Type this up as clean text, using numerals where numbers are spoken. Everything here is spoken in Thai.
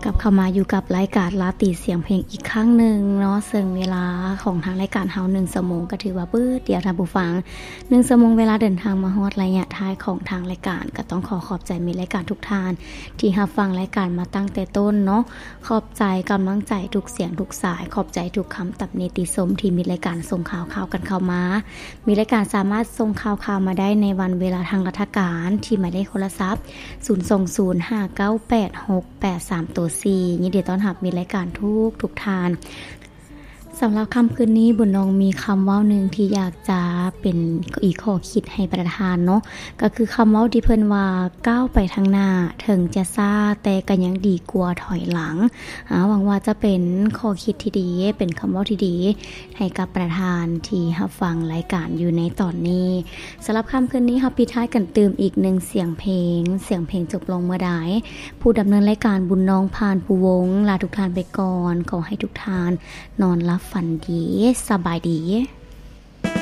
ลับเข้ามาอยู่กับรายการลาตีเสียงเพลงอีกครั้งหนึ่งเนาะซึ่งเวลาของทางรายการเฮา1ชั่วโมงก็ถือว่าเดียวท่านผู้ฟัง1ชั่วโมงเวลาเดินทางมาฮอดระยะท้ายของทางรายการก็ต้องขอบใจมีรายการทุกท่านที่รับฟังรายการมาตั้งแต่ต้นเนาะขอบใจกำลังใจทุกเสียงทุกสายขอบใจทุกคำตับเนติสมที่มีรายการส่งข่าวกันเข้ามามีรายการสามารถส่งข่าวมาได้ในวันเวลาทางราชการที่หมายเลขโทรศัพท์020598683ตัว4ยินดีต้อนรับมีรายการทุกทานสำหรับค่ำคืนนี้บุญน้องมีคำเว้าหนึ่งที่อยากจะเป็นอีกข้อคิดให้ประธานเนาะก็คือคำเว้าที่เพิ่นว่าก้าวไปทางหน้าถึงจะซ่าแต่ก็ยังดีกว่าถอยหลังหวังว่าจะเป็นข้อคิดที่ดีเป็นคำเว้าที่ดีให้กับประธานที่รับฟังรายการอยู่ในตอนนี้สำหรับค่ำคืนนี้เราปิดท้ายกันเติมอีก1เสียงเพลงจบลงเมื่อใดผู้ดำเนินรายการบุญน้องพานปูวงลาทุกท่านไปก่อนขอให้ทุกท่านนอนหลับฝันดีสบายดี